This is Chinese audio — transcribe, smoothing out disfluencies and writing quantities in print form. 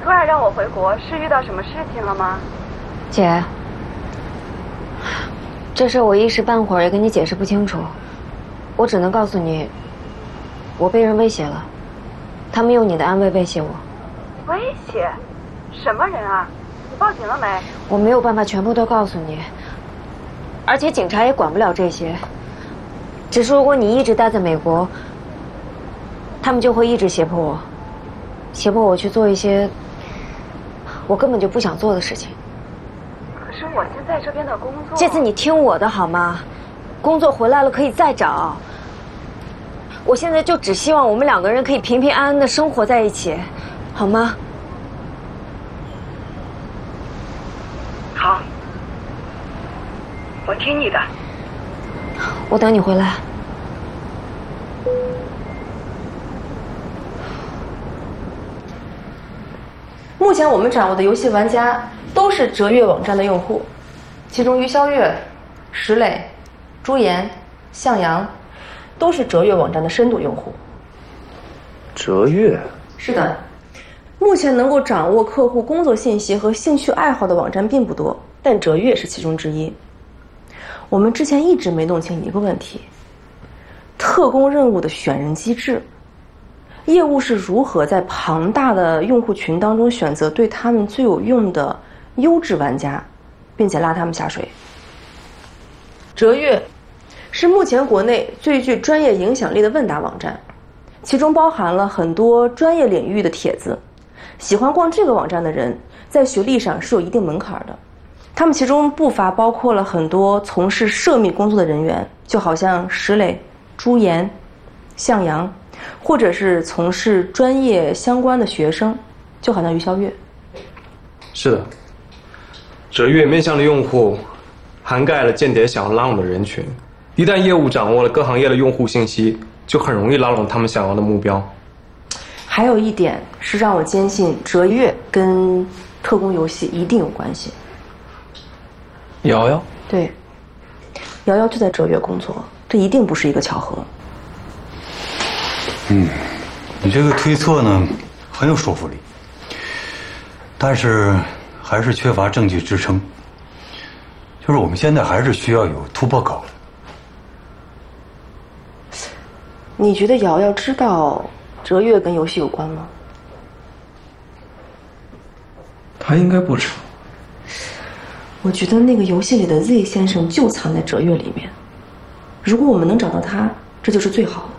突然让我回国，是遇到什么事情了吗？ 姐，这事我一时半会儿也跟你解释不清楚，我只能告诉你，我被人威胁了，他们用你的安危威胁我。 威胁？什么人啊？你报警了没？ 我没有办法全部都告诉你，而且警察也管不了这些。只是如果你一直待在美国，他们就会一直胁迫我去做一些我根本就不想做的事情。 可是我现在这边的工作…… 这次你听我的好吗？工作回来了可以再找。我现在就只希望我们两个人可以平平安安的生活在一起，好吗？ 好，我听你的。 我等你回来。 目前我们掌握的游戏玩家都是折月网站的用户，其中于潇月、石磊、朱岩、向阳都是折月网站的深度用户。 折月？ 是的，目前能够掌握客户工作信息和兴趣爱好的网站并不多，但折月是其中之一。我们之前一直没弄清一个问题：特工任务的选人机制。业务是如何在庞大的用户群当中选择对他们最有用的优质玩家，并且拉他们下水？折月是目前国内最具专业影响力的问答网站，其中包含了很多专业领域的帖子。喜欢逛这个网站的人，在学历上是有一定门槛的。他们其中不乏包括了很多从事涉密工作的人员，就好像石磊、朱岩、向阳，或者是从事专业相关的学生，就好像于潇月。 是的，折月面向的用户涵盖了间谍想要拉拢的人群，一旦业务掌握了各行业的用户信息，就很容易拉拢他们想要的目标。 还有一点是让我坚信折月跟特工游戏一定有关系。 瑶瑶？ 对，瑶瑶就在折月工作，这一定不是一个巧合。 你这个推测呢，很有说服力，但是还是缺乏证据支撑。就是我们现在还是需要有突破口。 你觉得瑶瑶知道折月跟游戏有关吗？ 他应该不知道。 我觉得那个游戏里的 Z 先生就藏在折月里面，如果我们能找到他，这就是最好的。